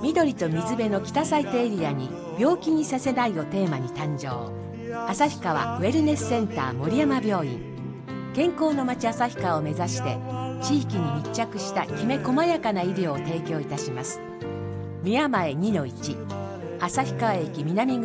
緑と水辺の北サイトエリアに病気にさせないをテーマに誕生。旭川ウェルネスセンター森山病院。健康の街旭川を目指して地域に密着したきめ細やかな医療を提供いたします。宮前2-1旭川駅南口